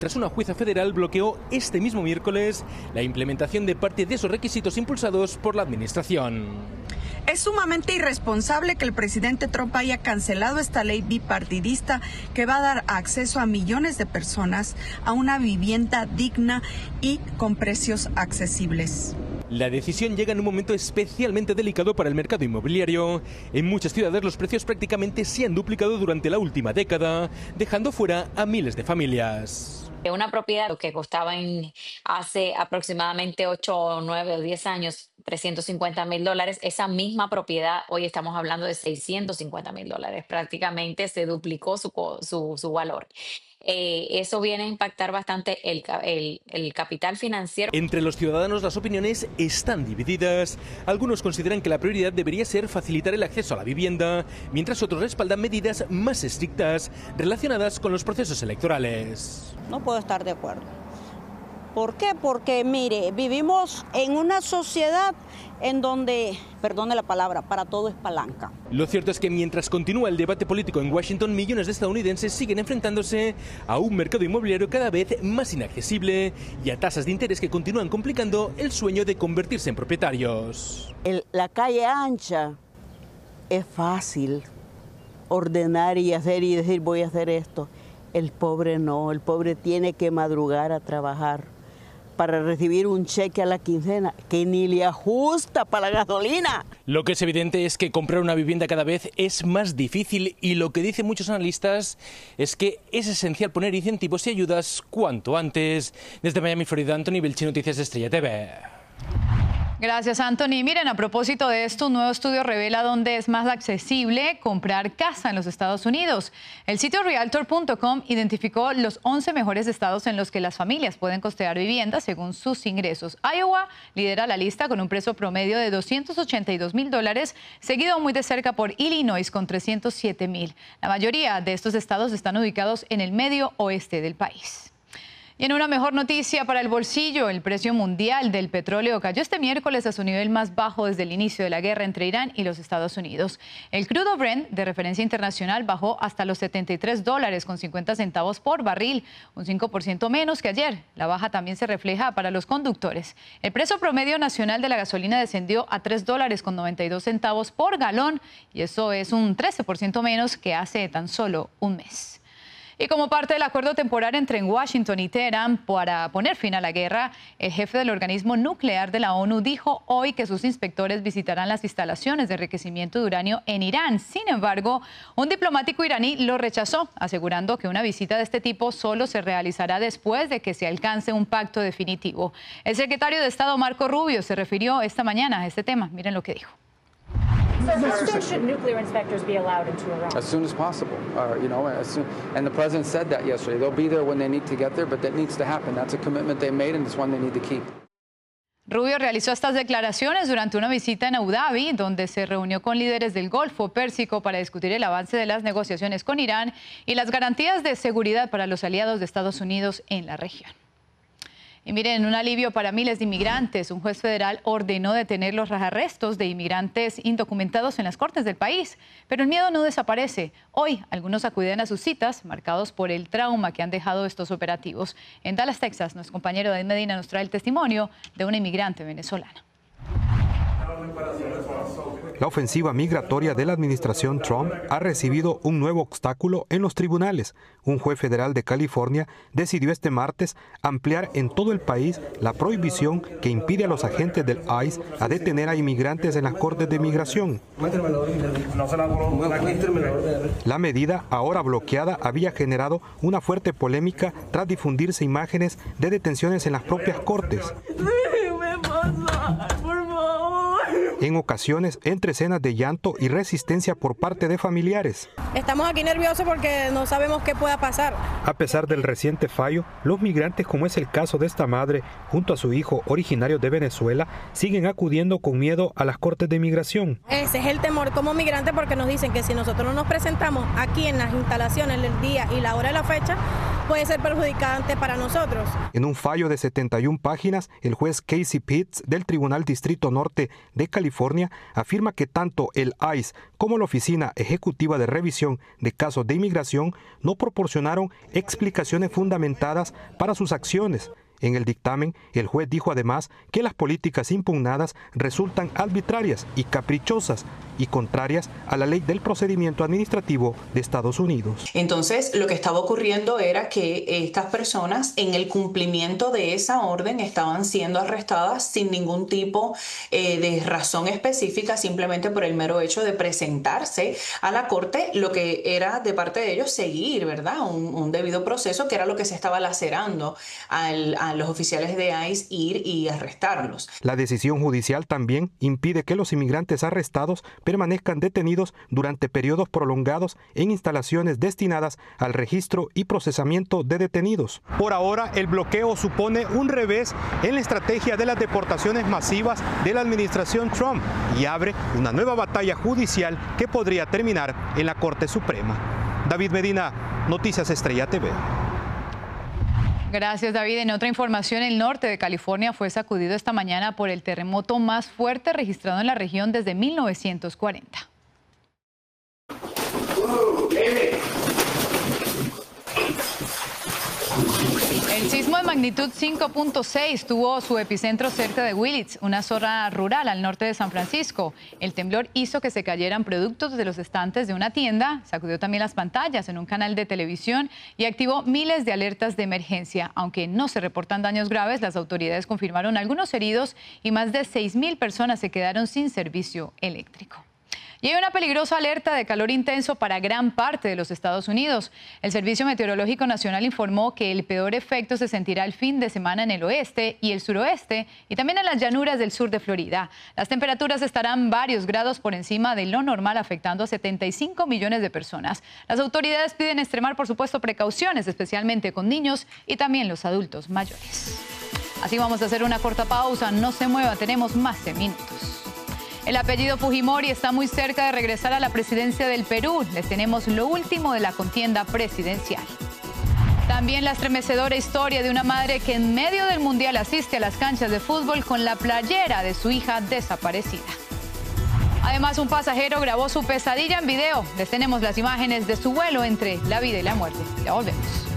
Tras una jueza federal bloqueó este mismo miércoles la implementación de parte de esos requisitos impulsados por la administración. Es sumamente irresponsable que el presidente Trump haya cancelado esta ley bipartidista que va a dar acceso a millones de personas a una vivienda digna y con precios accesibles. La decisión llega en un momento especialmente delicado para el mercado inmobiliario. En muchas ciudades los precios prácticamente se han duplicado durante la última década, dejando fuera a miles de familias. Una propiedad que costaba hace aproximadamente 8 o 9 o 10 años $350,000, esa misma propiedad hoy estamos hablando de $650,000. Prácticamente se duplicó su valor. Eso viene a impactar bastante el capital financiero. Entre los ciudadanos las opiniones están divididas. Algunos consideran que la prioridad debería ser facilitar el acceso a la vivienda, mientras otros respaldan medidas más estrictas relacionadas con los procesos electorales. No puedo estar de acuerdo. ¿Por qué? Porque, mire, vivimos en una sociedad en donde, perdone la palabra, para todo es palanca. Lo cierto es que mientras continúa el debate político en Washington, millones de estadounidenses siguen enfrentándose a un mercado inmobiliario cada vez más inaccesible y a tasas de interés que continúan complicando el sueño de convertirse en propietarios. La calle ancha es fácil ordenar y hacer y decir voy a hacer esto. El pobre no, el pobre tiene que madrugar a trabajar para recibir un cheque a la quincena que ni le ajusta para la gasolina. Lo que es evidente es que comprar una vivienda cada vez es más difícil y lo que dicen muchos analistas es que es esencial poner incentivos y ayudas cuanto antes. Desde Miami, Florida, Anthony Vilchi, Noticias Estrella TV. Gracias, Anthony. Miren, a propósito de esto, un nuevo estudio revela dónde es más accesible comprar casa en los Estados Unidos. El sitio Realtor.com identificó los 11 mejores estados en los que las familias pueden costear viviendas según sus ingresos. Iowa lidera la lista con un precio promedio de $282,000, seguido muy de cerca por Illinois con $307,000. La mayoría de estos estados están ubicados en el medio oeste del país. Y en una mejor noticia para el bolsillo, el precio mundial del petróleo cayó este miércoles a su nivel más bajo desde el inicio de la guerra entre Irán y los Estados Unidos. El crudo Brent, de referencia internacional, bajó hasta los $73.50 por barril, un 5% menos que ayer. La baja también se refleja para los conductores. El precio promedio nacional de la gasolina descendió a $3.92 por galón, y eso es un 13% menos que hace tan solo un mes. Y como parte del acuerdo temporal entre Washington y Teherán para poner fin a la guerra, el jefe del organismo nuclear de la ONU dijo hoy que sus inspectores visitarán las instalaciones de enriquecimiento de uranio en Irán. Sin embargo, un diplomático iraní lo rechazó, asegurando que una visita de este tipo solo se realizará después de que se alcance un pacto definitivo. El secretario de Estado Marco Rubio se refirió esta mañana a este tema. Miren lo que dijo. So how soon should nuclear inspectors be allowed into Iran? As soon as possible, and the president said that yesterday. They'll be there when they need to get there, but that needs to happen. That's a commitment they made, and it's one they need to keep. Rubio realizó estas declaraciones durante una visita en Abu Dhabi, donde se reunió con líderes del Golfo Pérsico para discutir el avance de las negociaciones con Irán y las garantías de seguridad para los aliados de Estados Unidos en la región. Y miren, un alivio para miles de inmigrantes. Un juez federal ordenó detener los arrestos de inmigrantes indocumentados en las cortes del país. Pero el miedo no desaparece. Hoy, algunos acuden a sus citas, marcados por el trauma que han dejado estos operativos. En Dallas, Texas, nuestro compañero David Medina nos trae el testimonio de una inmigrante venezolana. La ofensiva migratoria de la administración Trump ha recibido un nuevo obstáculo en los tribunales. Un juez federal de California decidió este martes ampliar en todo el país la prohibición que impide a los agentes del ICE a detener a inmigrantes en las cortes de migración. La medida, ahora bloqueada, había generado una fuerte polémica tras difundirse imágenes de detenciones en las propias cortes. En ocasiones, entre escenas de llanto y resistencia por parte de familiares. Estamos aquí nerviosos porque no sabemos qué pueda pasar. A pesar del reciente fallo, los migrantes, como es el caso de esta madre, junto a su hijo originario de Venezuela, siguen acudiendo con miedo a las cortes de migración. Ese es el temor como migrantes, porque nos dicen que si nosotros no nos presentamos aquí en las instalaciones el día y la hora de la fecha, puede ser perjudicante para nosotros. En un fallo de 71 páginas, el juez Casey Pitts del Tribunal Distrito Norte de California afirma que tanto el ICE como la Oficina Ejecutiva de Revisión de Casos de Inmigración no proporcionaron explicaciones fundamentadas para sus acciones. En el dictamen, el juez dijo además que las políticas impugnadas resultan arbitrarias y caprichosas y contrarias a la ley del procedimiento administrativo de Estados Unidos. Entonces, lo que estaba ocurriendo era que estas personas, en el cumplimiento de esa orden, estaban siendo arrestadas sin ningún tipo de razón específica, simplemente por el mero hecho de presentarse a la corte, lo que era de parte de ellos seguir, ¿verdad? Un debido proceso, que era lo que se estaba lacerando a los oficiales de ICE ir y arrestarlos. La decisión judicial también impide que los inmigrantes arrestados permanezcan detenidos durante periodos prolongados en instalaciones destinadas al registro y procesamiento de detenidos. Por ahora, el bloqueo supone un revés en la estrategia de las deportaciones masivas de la administración Trump y abre una nueva batalla judicial que podría terminar en la Corte Suprema. David Medina, Noticias Estrella TV. Gracias, David. En otra información, el norte de California fue sacudido esta mañana por el terremoto más fuerte registrado en la región desde 1940. El sismo de magnitud 5.6 tuvo su epicentro cerca de Willits, una zona rural al norte de San Francisco. El temblor hizo que se cayeran productos de los estantes de una tienda, sacudió también las pantallas en un canal de televisión y activó miles de alertas de emergencia. Aunque no se reportan daños graves, las autoridades confirmaron algunos heridos y más de 6,000 personas se quedaron sin servicio eléctrico. Y hay una peligrosa alerta de calor intenso para gran parte de los Estados Unidos. El Servicio Meteorológico Nacional informó que el peor efecto se sentirá el fin de semana en el oeste y el suroeste y también en las llanuras del sur de Florida. Las temperaturas estarán varios grados por encima de lo normal, afectando a 75 millones de personas. Las autoridades piden extremar, por supuesto, precauciones, especialmente con niños y también los adultos mayores. Así vamos a hacer una corta pausa. No se mueva, tenemos más de minutos. El apellido Fujimori está muy cerca de regresar a la presidencia del Perú. Les tenemos lo último de la contienda presidencial. También la estremecedora historia de una madre que en medio del mundial asiste a las canchas de fútbol con la playera de su hija desaparecida. Además, un pasajero grabó su pesadilla en video. Les tenemos las imágenes de su vuelo entre la vida y la muerte. Ya volvemos.